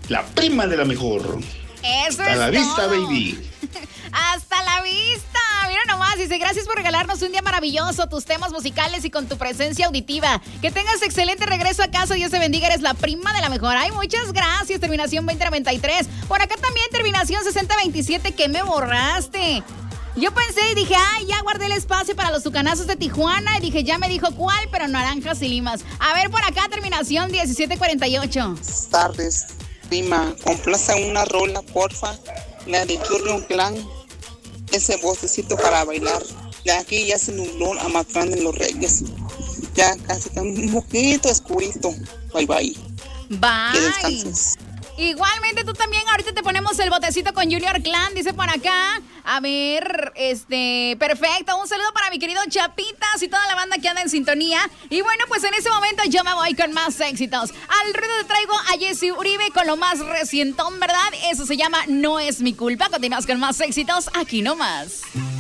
la prima de la mejor. Eso Hasta es la vista, todo. baby. Hasta la vista. Mira nomás, dice, gracias por regalarnos un día maravilloso, tus temas musicales y con tu presencia auditiva. Que tengas excelente regreso a casa, Dios te bendiga, eres la prima de la mejor. Ay, muchas gracias, terminación 2093. Por acá también, terminación 6027, que me borraste. Yo pensé y dije, ya guardé el espacio para los tucanazos de Tijuana. Y dije, ya me dijo cuál, pero naranjas y limas. A ver, por acá, terminación 1748. Tardes, prima, complaza una rola, porfa, la de Currion Clan, ese bocecito para bailar. Ya aquí ya se nubló a Matlán de los Reyes, ya casi está un poquito oscurito. Bye bye. Bye. Que descanses. Igualmente tú también, ahorita te ponemos el botecito con Junior Clan, dice por acá. A ver, perfecto, un saludo para mi querido Chapitas y toda la banda que anda en sintonía. Y bueno, pues en ese momento yo me voy con más éxitos. Al ruido te traigo a Jesse Uribe con lo más recientón, ¿verdad? Eso se llama No es mi culpa. Continuamos con más éxitos aquí nomás.